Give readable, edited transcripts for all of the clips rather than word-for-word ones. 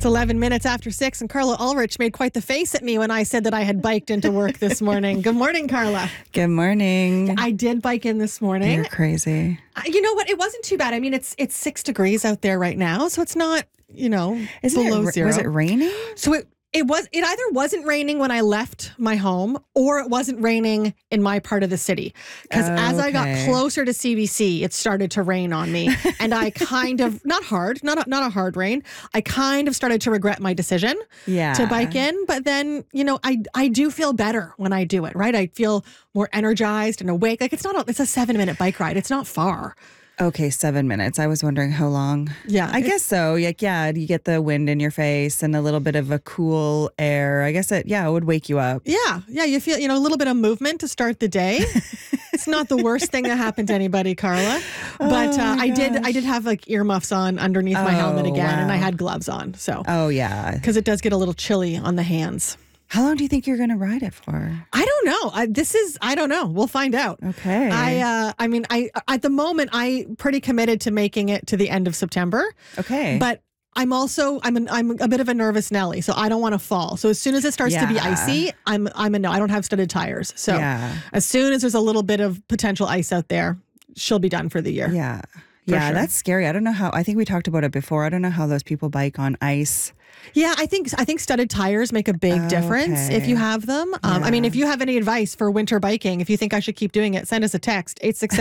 It's 11 minutes after 6, and Carla Ulrich made quite the face at me when I said that I had biked into work this morning. Good morning, Carla. Good morning. I did bike in this morning. You're crazy. You know what? It wasn't too bad. I mean, it's 6 degrees out there right now, so it's not, below zero. Was it raining? So it either wasn't raining when I left my home, or it wasn't raining in my part of the city. Because as I got closer to CBC, it started to rain on me. And I kind of, not a hard rain, I kind of started to regret my decision to bike in. But then, I do feel better when I do it, right? I feel more energized and awake. Like it's a 7-minute bike ride. It's not far. Okay, 7 minutes. I was wondering how long. Yeah. I guess so. You get the wind in your face and a little bit of a cool air. I guess it would wake you up. Yeah. You feel, a little bit of movement to start the day. It's not the worst thing that happened to anybody, Carla. But I did have like earmuffs on underneath my helmet again, and I had gloves on. So. Oh, yeah. Because it does get a little chilly on the hands. How long do you think you're going to ride it for? I don't know. I don't know. We'll find out. Okay. I at the moment, I'm pretty committed to making it to the end of September. Okay. But I'm a bit of a nervous Nelly, so I don't want to fall. So as soon as it starts to be icy, I'm a no. I don't have studded tires. So as soon as there's a little bit of potential ice out there, she'll be done for the year. Yeah. Sure. That's scary. I don't know how. I think we talked about it before. I don't know how those people bike on ice. Yeah, I think studded tires make a big difference if you have them. I mean, if you have any advice for winter biking, if you think I should keep doing it, send us a text,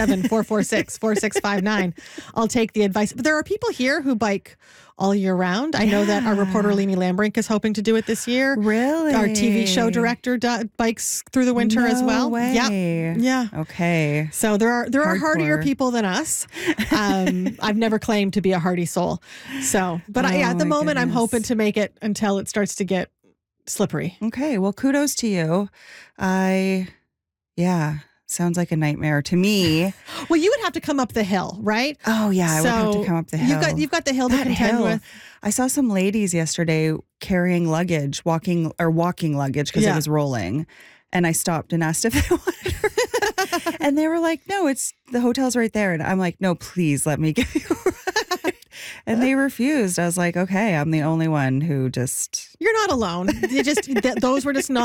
867-446-4659. I'll take the advice. But there are people here who bike all year round. I know that our reporter, Leanie Lambrink, is hoping to do it this year. Really? Our TV show director bikes through the winter as well. Way. Yeah. Okay. So there are hardier people than us. I've never claimed to be a hardy soul. So, but at the moment, I'm hoping to make it until it starts to get slippery. Okay. Well, kudos to you. Sounds like a nightmare to me. Well, you would have to come up the hill, right? Oh, yeah. I would have to come up the hill. You've got the hill to contend with. I saw some ladies yesterday carrying luggage, walking luggage because it was rolling. And I stopped and asked if they wanted and they were like, no, the hotel's right there. And I'm like, no, please let me give you a ride. And they refused. I was like, okay, I'm the only one who just... You're not alone. Those were just not